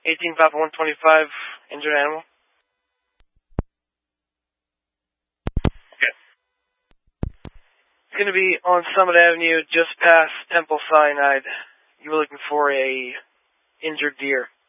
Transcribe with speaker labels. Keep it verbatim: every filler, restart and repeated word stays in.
Speaker 1: eighteen Papa one twenty-five, injured animal. Okay. It's going to be on Summit Avenue, just past Temple Cyanide. You were looking for a injured deer.